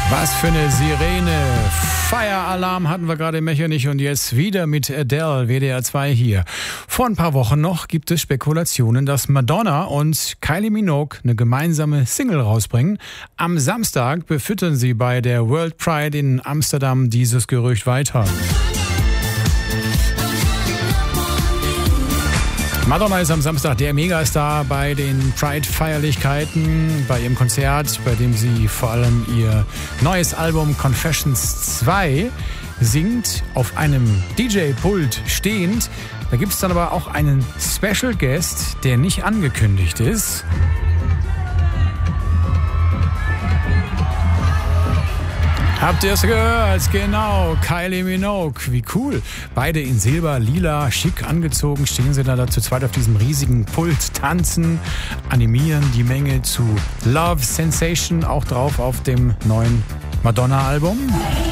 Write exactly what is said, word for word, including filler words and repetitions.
Was für eine Sirene. Fire-Alarm hatten wir gerade im Mechernich und jetzt wieder mit Adele, W D R zwei hier. Vor ein paar Wochen noch gibt es Spekulationen, dass Madonna und Kylie Minogue eine gemeinsame Single rausbringen. Am Samstag befüttern sie bei der World Pride in Amsterdam dieses Gerücht weiter. Madonna ist am Samstag der Megastar bei den Pride-Feierlichkeiten, bei ihrem Konzert, bei dem sie vor allem ihr neues Album Confessions zwei singt, auf einem D J-Pult stehend. Da gibt es dann aber auch einen Special Guest, der nicht angekündigt ist. Habt ihr es gehört? Genau, Kylie Minogue. Wie cool. Beide in Silber, Lila, schick angezogen stehen sie da zu zweit auf diesem riesigen Pult, tanzen, animieren die Menge zu Love Sensation, auch drauf auf dem neuen Madonna-Album.